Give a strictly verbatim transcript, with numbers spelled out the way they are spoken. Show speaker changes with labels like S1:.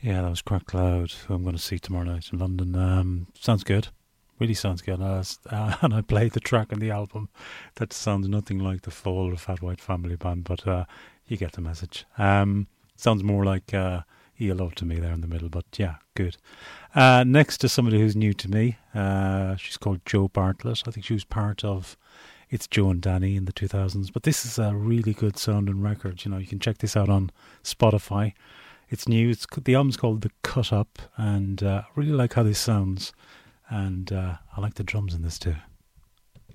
S1: Yeah, that was Crack Cloud, who I'm going to see tomorrow night in London. Um, sounds good. Really sounds good. Uh, uh, and I played the track on the album that sounds nothing like the full Fat White Family Band, but uh, you get the message. Um, sounds more like uh, E L O to me there in the middle, but yeah, good. Uh, next to somebody who's new to me, uh, she's called Jo Bartlett. I think she was part of It's Joe and Danny in the two thousands, but this is a really good sounding record. You know, you can check this out on Spotify. It's new. It's, the album's called The Cut Up, and uh, I really like how this sounds. And uh, I like the drums in this too.